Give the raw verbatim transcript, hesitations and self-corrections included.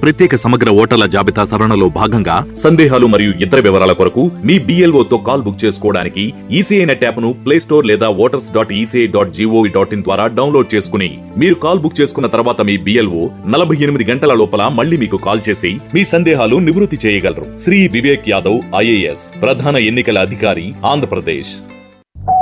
ప్రత్యేక సమగ్ర ఓటర్ల జాబితా సవరణలో భాగంగా సందేహాలు మరియు ఇతర వివరాల కొరకు మీ బిఎల్ఓ తో కాల్ బుక్ చేసుకోవడానికి ఈసీఐ నెట్ యాప్ ను ప్లే స్టోర్ లేదా voters dot ECI dot GOV dot in ద్వారా డౌన్లోడ్ చేసుకుని మీరు కాల్ బుక్ చేసుకున్న తర్వాత మీ బిఎల్ఓ నలభై ఎనిమిది గంటల లోపల మళ్ళీ మీకు కాల్ చేసి మీ సందేహాలు నివృత్తి చేయగలరు. శ్రీ వివేక్ యాదవ్ ఐఏఎస్, ప్రధాన ఎన్నికల అధికారి, ఆంధ్రప్రదేశ్.